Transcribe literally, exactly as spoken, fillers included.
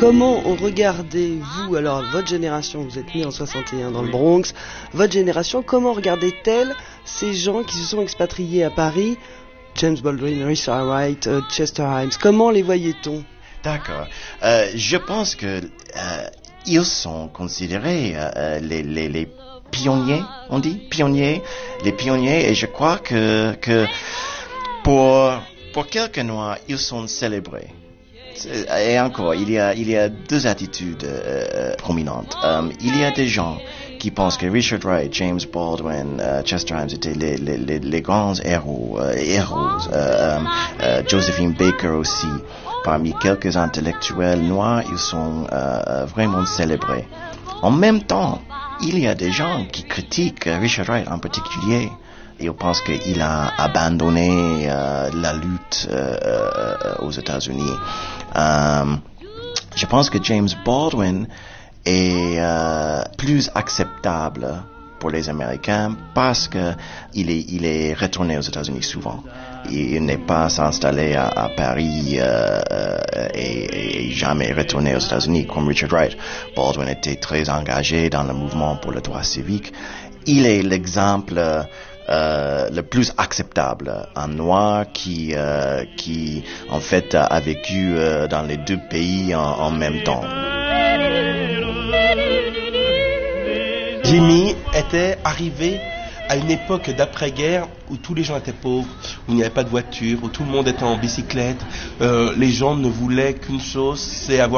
comment regardez-vous, alors votre génération, vous êtes né en soixante et un dans le Bronx, votre génération, comment regardait-elle ces gens qui se sont expatriés à Paris, James Baldwin, Richard Wright, uh, Chester Himes, comment les voyait-on? D'accord. Euh, je pense que euh, ils sont considérés euh, les, les, les pionniers, on dit pionniers, les pionniers, et je crois que que pour pour quelques Noirs, ils sont célébrés. Et encore, il y a il y a deux attitudes euh, prominentes. Um, il y a des gens qui pensent que Richard Wright, James Baldwin, uh, Chester Himes étaient les, les, les, les grands héros, euh, héros. Euh, euh, Josephine Baker aussi. Parmi quelques intellectuels noirs, ils sont euh, vraiment célébrés. En même temps, il y a des gens qui critiquent Richard Wright en particulier. Ils pensent qu'il a abandonné euh, la lutte euh, euh, aux États-Unis. Euh, je pense que James Baldwin est euh, plus acceptable pour les Américains parce que il est il est retourné aux États-Unis souvent. Il n'est pas installé à, à Paris euh, et, et jamais retourné aux États-Unis comme Richard Wright. Baldwin était très engagé dans le mouvement pour le droit civique. Il est l'exemple euh, le plus acceptable, un noir qui euh, qui en fait a vécu euh, dans les deux pays en, en même temps. Jimmy était arrivé à une époque d'après-guerre où tous les gens étaient pauvres, où il n'y avait pas de voiture, où tout le monde était en bicyclette. Euh, les gens ne voulaient qu'une chose, c'est avoir